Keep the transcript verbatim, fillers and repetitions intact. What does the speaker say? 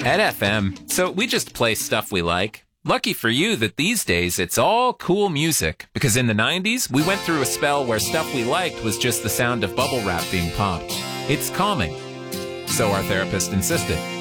At F M, so we just play stuff we like. Lucky for you that these days it's all cool music, because in the nineties, we went through a spell where stuff we liked was just the sound of bubble wrap being popped. It's calming. So our therapist insisted.